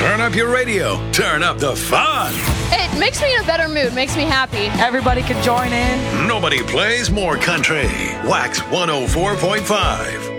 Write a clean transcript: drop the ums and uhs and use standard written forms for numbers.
Turn up your radio. Turn up the fun. It makes me in a better mood, makes me happy. Everybody can join in. Nobody plays more country. Wax 104.5.